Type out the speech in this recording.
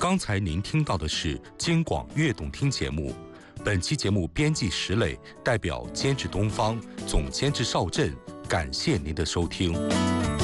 刚才您听到的是京广悦动听节目，本期节目编辑石磊，代表监制东方，总监制邵震，感谢您的收听。